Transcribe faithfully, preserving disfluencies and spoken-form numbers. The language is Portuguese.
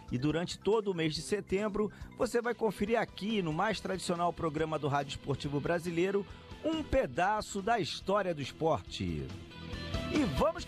E durante todo o mês de setembro, você vai conferir aqui no mais tradicional programa do Rádio Esportivo Brasileiro um pedaço da história do esporte. E vamos